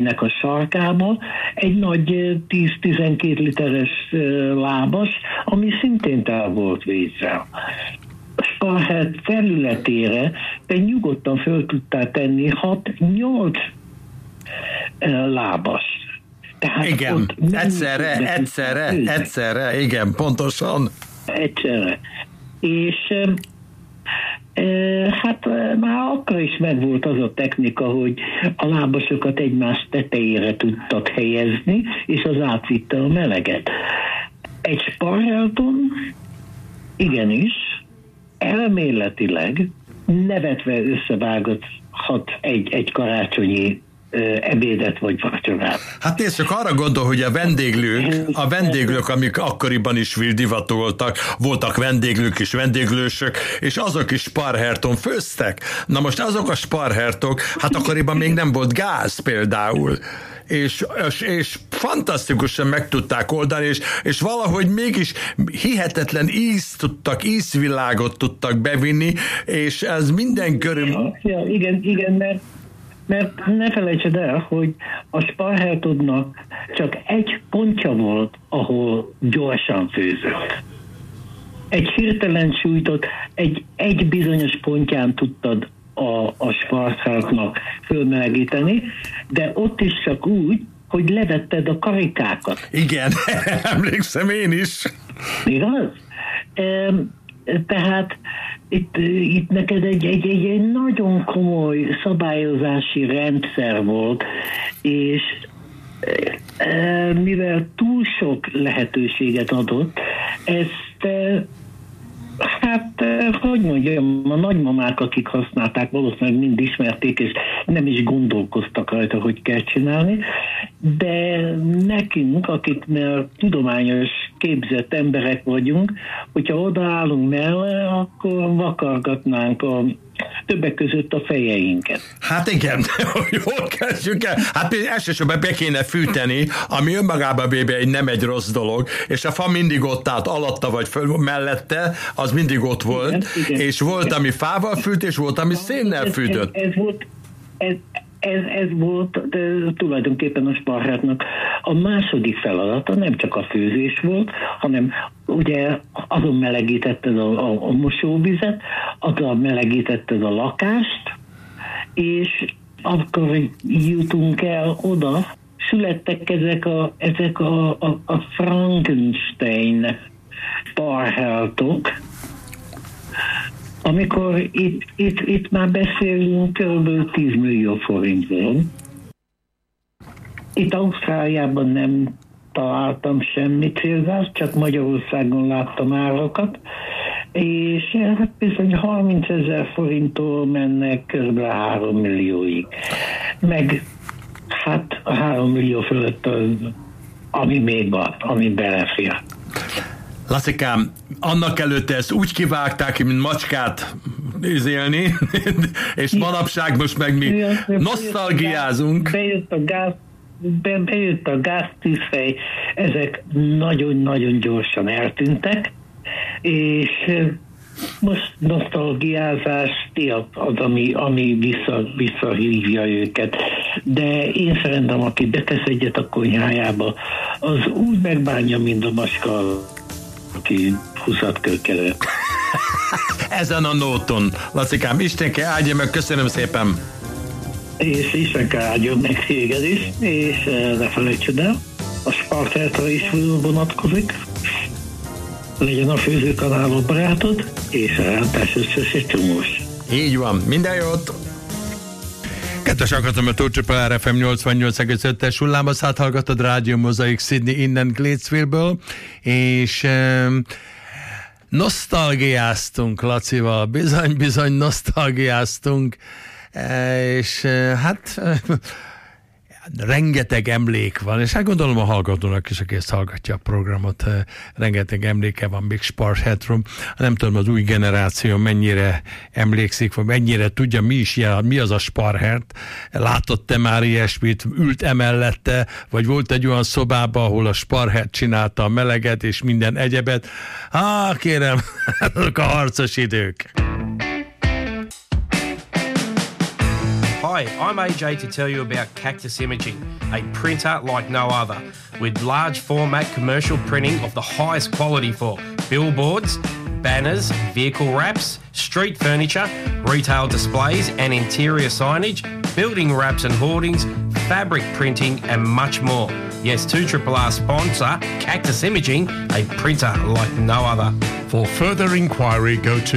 a sarkába egy nagy 10-12 literes lábas, ami szintén el volt vízzel. A Sparhert felületére te nyugodtan föl tudtál tenni 6-8 lábas. Tehát igen, egyszerre, igen, pontosan. Egyszerre. És hát már akkor is megvolt az a technika, hogy a lábasokat egymás tetejére tudtak helyezni, és az átvitte a meleget. Egy Sparherton igenis elméletileg nevetve összevághathat egy karácsonyi ebédet vagy vacsorát. Hát nézd, csak arra gondol, hogy a vendéglők, amik akkoriban is divatú voltak vendéglők és vendéglősök, és azok is Sparherton főztek. Na most azok a Sparhertok, hát akkoriban még nem volt gáz például. És fantasztikusan meg tudták oldani, és valahogy mégis hihetetlen ízvilágot tudtak bevinni, és ez minden körül... Ja, igen, mert ne felejtsd el, hogy a Sparhertonnak csak egy pontja volt, ahol gyorsan főzött. Egy hirtelen sújtott, egy bizonyos pontján tudtad a Sparhertonnak fölmelegíteni, de ott is csak úgy, hogy levetted a karikákat. Igen, emlékszem én is. Igaz? Tehát itt neked egy nagyon komoly szabályozási rendszer volt, és mivel túl sok lehetőséget adott, ezt hogy mondjam, a nagymamák, akik használták, valószínűleg mind ismerték, és nem is gondolkoztak rajta, hogy kell csinálni, de nekünk, akik tudományos képzett emberek vagyunk, hogyha odaállunk mellé, akkor vakargatnánk többek között a fejeinket. Hát igen, jól kezdjük el. Hát elsősorban be kéne fűteni, ami önmagában véve nem egy rossz dolog, és a fa mindig ott állt alatta vagy mellette, az mindig ott volt, igen, és volt, igen, ami fával fűt, és volt, ami szénnel fűtött. Ez volt tulajdonképpen a Sparhertnak a második feladata, nem csak a főzés volt, hanem ugye azon melegítetted a mosóvizet, azon melegítetted a lakást, és akkor jutunk el oda, születtek ezek a Frankenstein Sparhertok, amikor itt már beszélünk kb. 10 millió forintról. Itt Ausztráliában nem találtam semmi célzást, csak Magyarországon láttam árakat, és hát bizony 30 000 forinttól mennek kb. 3 millióig. Meg hát a 3 millió fölött az, ami még van, ami belefér. Lacikám, annak előtte ezt úgy kivágták, mint macskát élni, és manapság most meg mi nosztalgiázunk. Bejött a gáztűzhely, ezek nagyon-nagyon gyorsan eltűntek, és most nosztalgiázás az, ami visszahívja őket. De én szerintem, aki betesz egyet a konyhájába, az úgy megbánja, mint a macska, aki 20 kölkelő. Ezen a nóton. Lacikám, Istenke áldja meg, köszönöm szépen. És Istenke áldjon meg téged is, és ne felejtsd el, a Sparhertra is vonatkozik. Legyen a főzőkanálod barátod, és a rántás összes egy csomós. Így van, minden jót! Kedves hallgatom, a Tóth Csaba RFM 88,5-es hullámhosszát hallgatod, Rádió Mozaik Sydney innen Gatesville-ből, és nosztalgiáztunk Lacival, bizony nosztalgiáztunk, és hát rengeteg emlék van, és hát gondolom a hallgatónak is, aki ezt hallgatja a programot, rengeteg emléke van még Sparhertről. Nem tudom, az új generáció mennyire emlékszik, vagy mennyire tudja, mi az a Sparhert. Látott-e már ilyesmit, ült emellette, vagy volt egy olyan szobában, ahol a Sparhert csinálta a meleget, és minden egyebet. Kérem, azok a harcos idők. Hi, I'm AJ to tell you about Cactus Imaging, a printer like no other, with large format commercial printing of the highest quality for billboards, banners, vehicle wraps, street furniture, retail displays and interior signage, building wraps and hoardings, fabric printing and much more. Yes, 2RRR sponsor Cactus Imaging, a printer like no other. For further inquiry, go to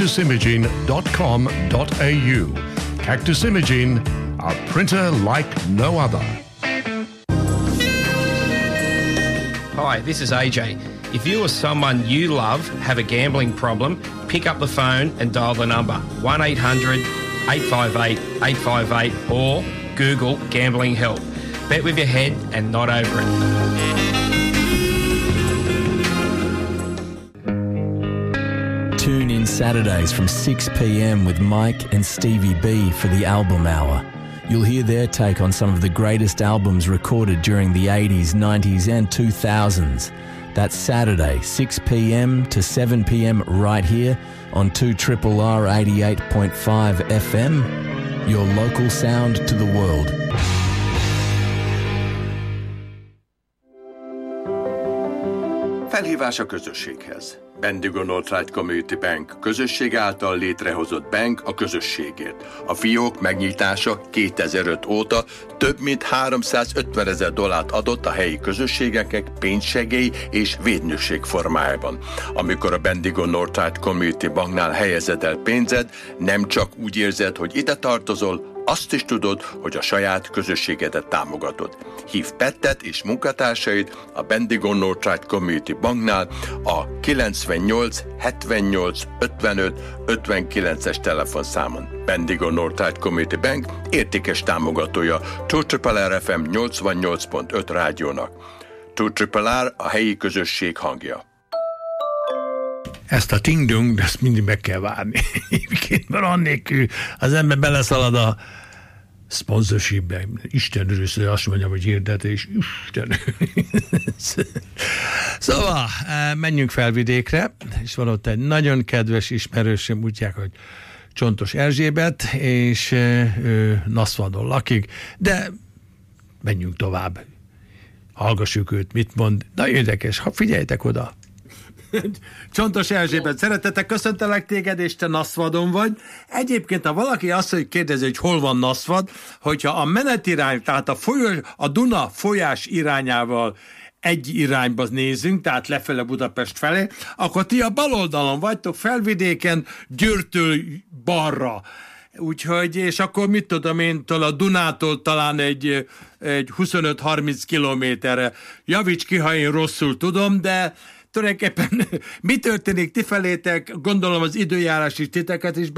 cactusimaging.com.au. Cactus Imaging, a printer like no other. Hi, this is AJ. If you or someone you love have a gambling problem, pick up the phone and dial the number 1-800-858-858 or Google Gambling Help. Bet with your head and not over it. Tune in Saturdays from 6 p.m. with Mike and Stevie B for the Album Hour. You'll hear their take on some of the greatest albums recorded during the 80s, 90s and 2000s. That's Saturday, 6 p.m. to 7 p.m. right here on 2RRR 88.5 FM, your local sound to the world. Felhívás a közösséghez. Bendigo Northright Community Bank közösség által létrehozott bank a közösségért. A fiók megnyitása 2005 óta több mint $350,000 adott a helyi közösségeknek pénzsegély és védnökség formájában. Amikor a Bendigo Northright Community Banknál helyezed el pénzed, nem csak úgy érzed, hogy ide tartozol, azt is tudod, hogy a saját közösségedet támogatod. Hív Pettet és munkatársait a Bendigo Northright Community Banknál a 98 78 55 59-es telefonszámon. Bendigo Northright Community Bank értékes támogatója 2RRR FM 88.5 rádiónak. 2RRR a helyi közösség hangja. Ezt a ting-dung, ezt mindig meg kell várni. Mert annélkül az ember beleszalad a sponsorshipbe. Isten örülsz, azt mondja, hogy hirdetés. Isten. Szóval, menjünk fel vidékre, és van ott egy nagyon kedves ismerősöm, úgyják, hogy Csontos Erzsébet, és ő Naszvadon lakik, de menjünk tovább. Hallgassuk őt, mit mond. Nagyon érdekes, ha figyeljetek oda. Csontos Erzsébet, szeretettel köszöntelek téged, és te Naszvadon vagy. Egyébként, ha valaki azt kérdezi, hogy hol van Naszvad, hogyha a menetirány, tehát a Duna folyás irányával egy irányba nézünk, tehát lefele Budapest felé, akkor ti a bal oldalon vagytok, felvidéken, Győrtől balra. Úgyhogy, és akkor mit tudom én, a Dunától talán egy 25-30 kilométerre. Javíts ki, ha én rosszul tudom, de tulajdonképpen mi történik ti felétek, gondolom az időjárás is titeket is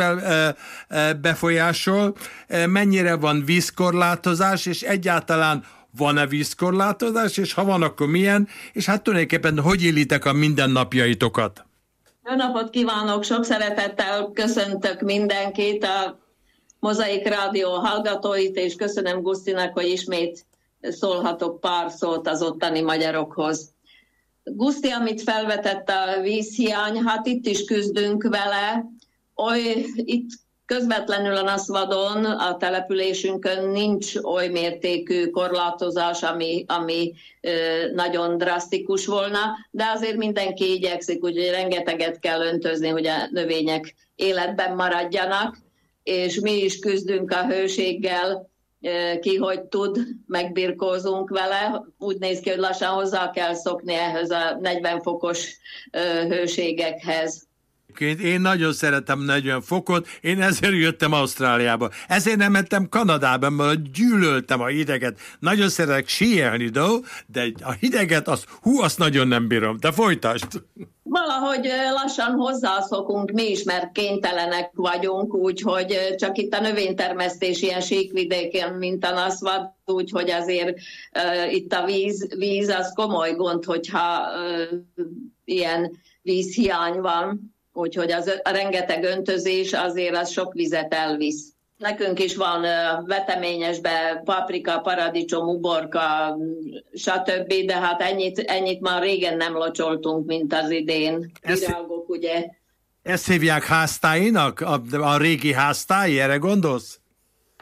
befolyásol, mennyire van vízkorlátozás, és egyáltalán van-e vízkorlátozás, és ha van, akkor milyen, és hát tulajdonképpen hogy élitek a mindennapjaitokat? Jó napot kívánok, sok szeretettel köszöntök mindenkit, a Mozaik Rádió hallgatóit, és köszönöm Gusztinak, hogy ismét szólhatok pár szót az ottani magyarokhoz. Guszti, amit felvetett a vízhiány, hát itt is küzdünk vele. Itt közvetlenül a Naszvadon, a településünkön nincs oly mértékű korlátozás, ami nagyon drasztikus volna, de azért mindenki igyekszik, úgyhogy rengeteget kell öntözni, hogy a növények életben maradjanak, és mi is küzdünk a hőséggel, ki hogy tud, megbirkózunk vele. Úgy néz ki, hogy lassan hozzá kell szokni ehhez a 40 fokos hőségekhez. Én nagyon szeretem 40 fokot, én ezért jöttem Ausztráliába. Ezért nem mentem Kanadába, mert gyűlöltem a hideget. Nagyon szeretek síelni, de a hideget, azt nagyon nem bírom. De folytasd! Valahogy lassan hozzászokunk mi is, mert kénytelenek vagyunk, úgyhogy csak itt a növénytermesztés ilyen síkvidéken, mint a Naszvad, úgyhogy azért itt a víz az komoly gond, hogyha ilyen vízhiány van. Úgyhogy a rengeteg öntözés azért az sok vizet elvisz. Nekünk is van veteményesbe paprika, paradicsom, uborka, stb., de hát ennyit már régen nem locsoltunk, mint az idén. Virágok, ugye? Ezt hívják háztáinak? A régi háztái, erre gondolsz?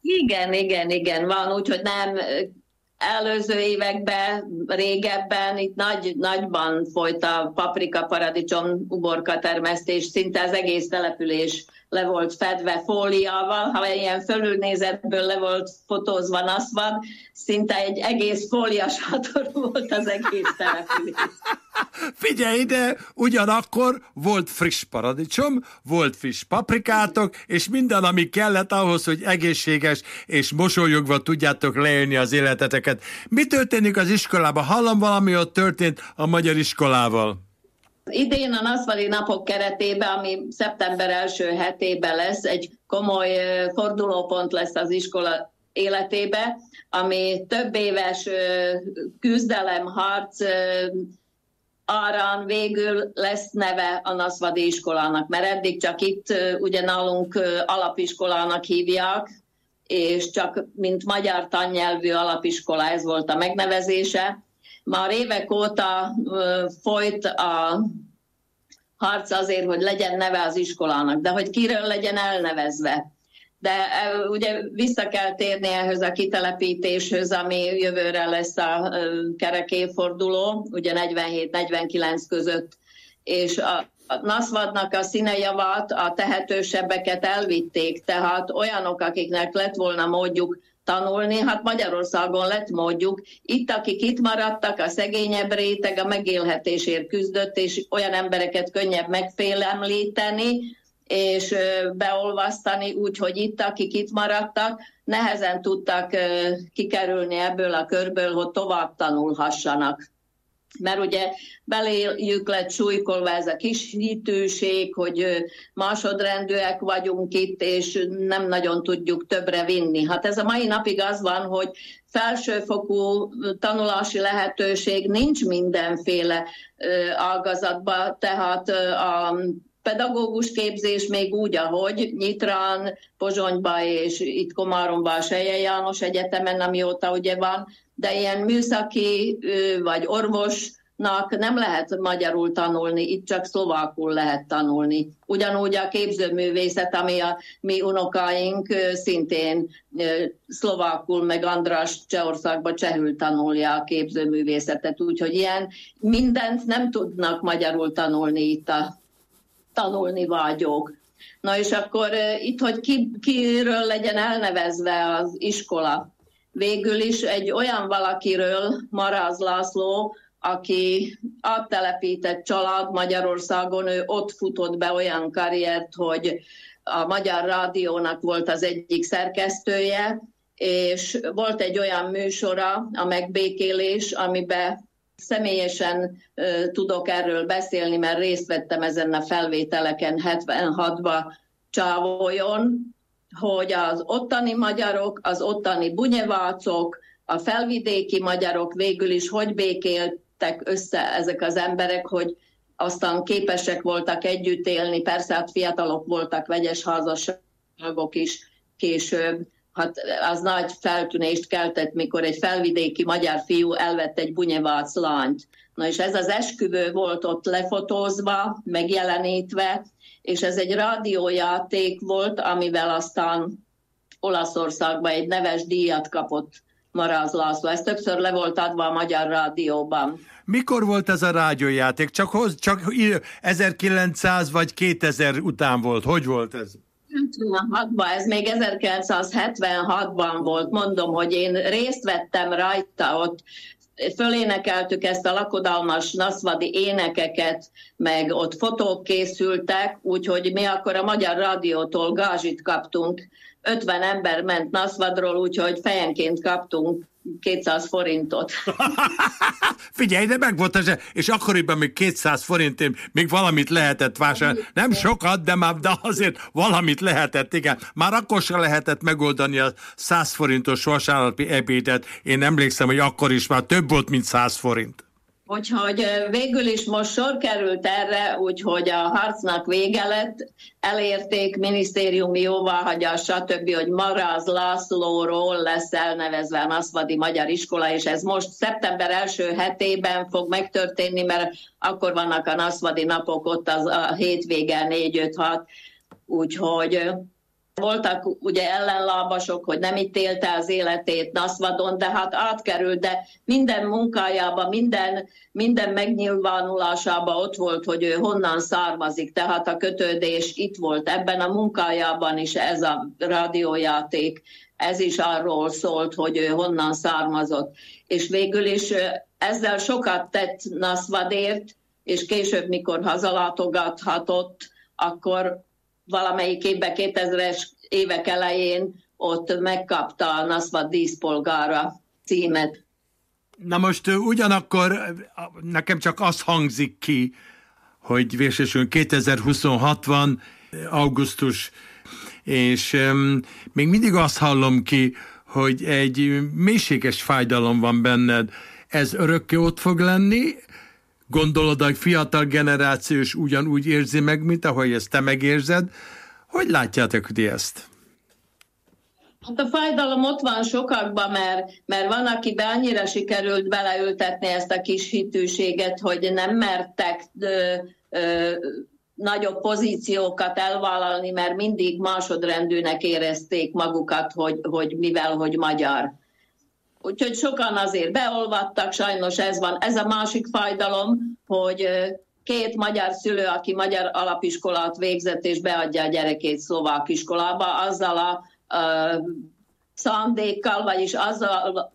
Igen, van, úgyhogy nem előző években, régebben itt nagyban folyt a paprika, paradicsom, uborka termesztés, szinte az egész település le volt fedve fóliával, ha ilyen fölülnézetből le volt fotózva NASZVAD, szinte egy egész fóliasator volt az egész település. Figyelj ide, ugyanakkor volt friss paradicsom, volt friss paprikátok, és minden, ami kellett ahhoz, hogy egészséges és mosolyogva tudjátok leélni az életeteket. Mi történik az iskolában? Hallom, valami ott történt a magyar iskolával. Idén a NASZVAD-i napok keretében, ami szeptember első hetében lesz, egy komoly fordulópont lesz az iskola életébe, ami több éves küzdelem, harc aran végül lesz neve a NASZVAD-i iskolának, mert eddig csak itt ugye nálunk alapiskolának hívják, és csak mint magyar tannyelvű alapiskola, ez volt a megnevezése. Már évek óta folyt a harc azért, hogy legyen neve az iskolának, de hogy kiről legyen elnevezve. De ugye vissza kell térni ehhez a kitelepítéshöz, ami jövőre lesz a kerek évforduló, ugye 47-49 között, és a NASZVAD-nak a színejavat, a tehetősebbeket elvitték, tehát olyanok, akiknek lett volna módjuk tanulni, hát Magyarországon lett módjuk. Itt, akik itt maradtak, a szegényebb réteg a megélhetésért küzdött, és olyan embereket könnyebb megfélemlíteni, és beolvasztani, úgyhogy itt, akik itt maradtak, nehezen tudtak kikerülni ebből a körből, hogy tovább tanulhassanak. Mert ugye beléjük lett súlykolva ez a kis hitűség, hogy másodrendűek vagyunk itt, és nem nagyon tudjuk többre vinni. Hát ez a mai napig az van, hogy felsőfokú tanulási lehetőség nincs mindenféle ágazatban, tehát a pedagógus képzés még úgy, ahogy Nyitrán, Pozsonyban és itt Komáromban a Selye János Egyetemen, amióta ugye van, de ilyen műszaki vagy orvosnak nem lehet magyarul tanulni, itt csak szlovákul lehet tanulni. Ugyanúgy a képzőművészet, ami a mi unokáink szintén szlovákul, meg András Csehországban csehül tanulja a képzőművészetet, úgyhogy ilyen mindent nem tudnak magyarul tanulni itt a tanulni vágyók. Na és akkor itt, hogy kiről legyen elnevezve az iskola. Végül is egy olyan valakiről, Maráz László, aki áttelepített család Magyarországon, ő ott futott be olyan karriert, hogy a Magyar Rádiónak volt az egyik szerkesztője, és volt egy olyan műsora, a Megbékélés, amiben személyesen tudok erről beszélni, mert részt vettem ezen a felvételeken 76-ban Csávolyon, hogy az ottani magyarok, az ottani bunyevácok, a felvidéki magyarok végül is hogy békéltek össze ezek az emberek, hogy aztán képesek voltak együtt élni, persze hát fiatalok voltak, vegyes házasságok is később. Hát az nagy feltűnést keltett, mikor egy felvidéki magyar fiú elvett egy bunyevác lányt. Na és ez az esküvő volt ott lefotózva, megjelenítve, és ez egy rádiójáték volt, amivel aztán Olaszországban egy neves díjat kapott Maráz László. Ez többször le volt adva a Magyar Rádióban. Mikor volt ez a rádiójáték? Csak 1900 vagy 2000 után volt. Hogy volt ez? 76-ban, ez még 1976-ban volt, mondom, hogy én részt vettem rajta, ott fölénekeltük ezt a lakodalmas NASZVAD-i énekeket, meg ott fotók készültek, úgyhogy mi akkor a Magyar Rádiótól gázsit kaptunk. 50 ember ment NASZVAD-ról, úgyhogy fejenként kaptunk 200 forintot. Figyelj, de meg volt ez, és akkoriban még 200 forintért még valamit lehetett vásárolni. Nem sokat, de azért valamit lehetett, igen. Már akkor sem lehetett megoldani a 100 forintos vasárnapi ebédet. Én emlékszem, hogy akkor is már több volt, mint 100 forint. Úgyhogy végül is most sor került erre, úgyhogy a harcnak vége lett, elérték minisztériumi jóváhagyás, stb., hogy Maráz Lászlóról lesz elnevezve a NASZVAD-i Magyar Iskola, és ez most szeptember első hetében fog megtörténni, mert akkor vannak a NASZVAD-i napok, ott az a hétvége 4-5-6, úgyhogy Voltak ugye ellenlábasok, hogy nem itt élte az életét Naszvadon, de hát átkerült, de minden munkájában, minden megnyilvánulásában ott volt, hogy ő honnan származik, tehát a kötődés itt volt. Ebben a munkájában is ez a rádiójáték, ez is arról szólt, hogy ő honnan származott. És végül is ezzel sokat tett Naszvadért, és később, mikor hazalátogathatott, akkor valamelyik évben, 2000-es évek elején ott megkapta a Naszvad díszpolgára címet. Na most ugyanakkor nekem csak az hangzik ki, hogy végsősorban 2026 van, augusztus, és még mindig azt hallom ki, hogy egy mélységes fájdalom van benned. Ez örökké ott fog lenni? Gondolod, hogy fiatal generációs ugyanúgy érzi meg, mint ahogy ezt te megérzed? Hogy látjátok ti ezt? Hát a fájdalom ott van sokakban, mert van, akiben annyira sikerült beleültetni ezt a kis hitűséget, hogy nem mertek nagyobb pozíciókat elvállalni, mert mindig másodrendűnek érezték magukat, hogy mivel, hogy magyar. Úgyhogy sokan azért beolvadtak, sajnos ez van. Ez a másik fájdalom, hogy 2 magyar szülő, aki magyar alapiskolát végzett, és beadja a gyerekét szlovák iskolába, azzal a szándékkal, vagyis azzal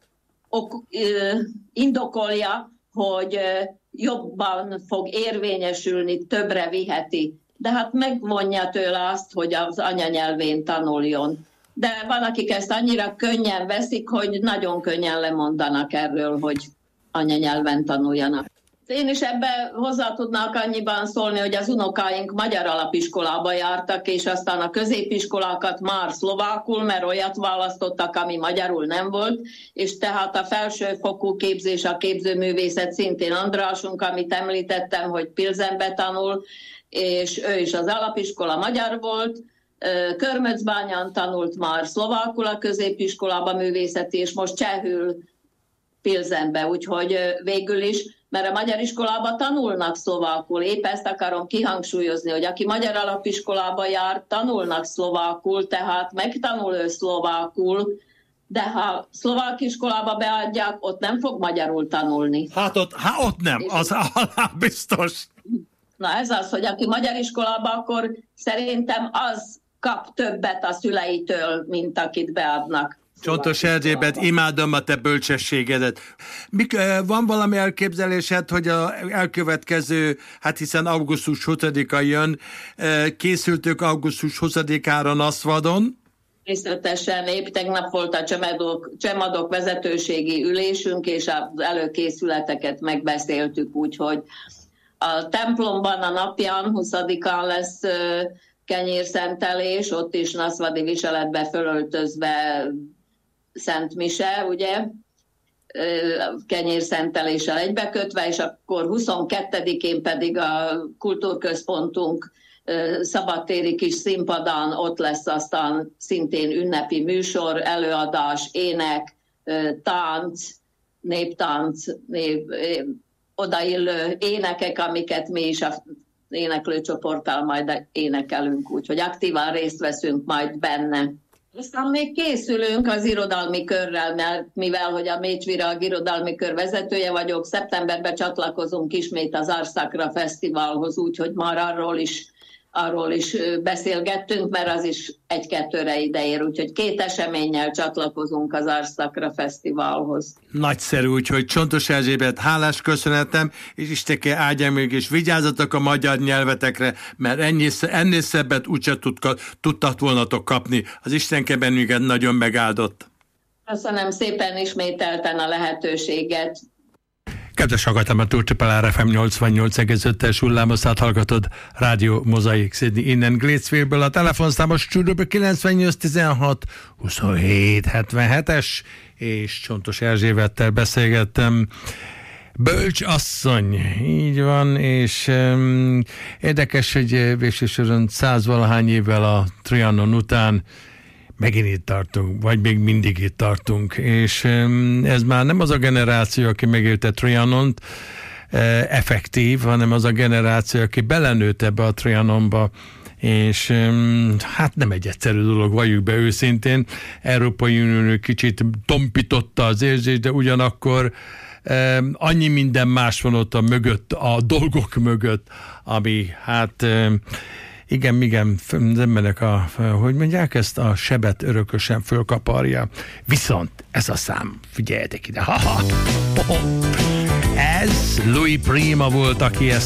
indokolja, hogy jobban fog érvényesülni, többre viheti. De hát megvonja tőle azt, hogy az anyanyelvén tanuljon. De van, akik ezt annyira könnyen veszik, hogy nagyon könnyen lemondanak erről, hogy anyanyelven tanuljanak. Én is ebbe hozzá tudnak annyiban szólni, hogy az unokáink magyar alapiskolába jártak, és aztán a középiskolákat már szlovákul, mert olyat választottak, ami magyarul nem volt, és tehát a felsőfokú képzés, a képzőművészet szintén Andrásunk, amit említettem, hogy Pilzenbe tanul, és ő is az alapiskola magyar volt, Körmöcbányán tanult már szlovákul a középiskolába művészeti, és most csehül Pilzenbe, úgyhogy végül is, mert a magyar iskolában tanulnak szlovákul. Épp ezt akarom kihangsúlyozni, hogy aki magyar alapiskolába jár, tanulnak szlovákul, tehát megtanul ő szlovákul, de ha szlovák iskolába beadják, ott nem fog magyarul tanulni. Hát ott nem, az biztos. Na ez az, hogy aki magyar iskolába, akkor szerintem az kap többet a szüleitől, mint akit beadnak. Csontos Erzsébet, imádom a te bölcsességedet. Van valami elképzelésed, hogy az elkövetkező, hát hiszen augusztus 20-a jön, készültök augusztus 20-ára Naszvadon? Természetesen épp tegnap volt a Csemadok vezetőségi ülésünk, és az előkészületeket megbeszéltük, úgyhogy a templomban a napján 20-án lesz kenyérszentelés, ott is naszvadi viseletbe fölöltözve Szent Mise, ugye, kenyérszenteléssel egybekötve, és akkor 22-én pedig a kultúrközpontunk szabadtéri kis színpadán ott lesz aztán szintén ünnepi műsor, előadás, ének, tánc, néptánc, odaillő énekek, amiket mi is az éneklőcsoporttal majd énekelünk, úgyhogy aktívan részt veszünk majd benne. Aztán még készülünk az irodalmi körrel, mert mivel, hogy a Mécsvirág irodalmi kör vezetője vagyok, szeptemberben csatlakozunk ismét az Arszakra Fesztiválhoz, úgyhogy már arról is beszélgettünk, mert az is 1-2-re ideér, úgyhogy 2 eseménnyel csatlakozunk az Arszakra Fesztiválhoz. Nagyszerű, úgyhogy Csontos Erzsébet, hálás köszönetem, és Istenke áldja még, és vigyázzatok a magyar nyelvetekre, mert ennél szebbet úgyse tudtak volnatok kapni. Az Istenke bennünket nagyon megáldott. Köszönöm szépen ismételten a lehetőséget. Kedves hallgatom, a Turcsapel RFM 88,5-es hullámoszát hallgatod, Rádió Mozaik Sydney innen Glitzville-ből, a telefonszámos stúdióban 9816 27 77-es, és Csontos Erzsébettel beszélgettem. Bölcs asszony, így van, és érdekes, hogy végső soron 100-valahány évvel a Trianon után megint itt tartunk, vagy még mindig itt tartunk, és ez már nem az a generáció, aki megélte Trianont effektív, hanem az a generáció, aki belenőtt ebbe a Trianonba, és hát nem egy egyszerű dolog, valljuk be őszintén. Európai Unió kicsit tompította az érzést, de ugyanakkor annyi minden más van ott a dolgok mögött, ami hát igen, az emberek hogy mondják ezt, a sebet örökösen fölkaparja. Viszont ez a szám, figyeljetek ide, ez Louis Prima volt, aki ezt